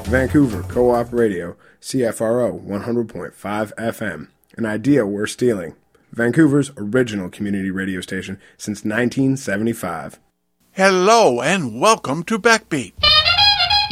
Vancouver Co-op Radio, CFRO 100.5 FM. An idea worth stealing. Vancouver's original community radio station since 1975. Hello and welcome to Backbeat.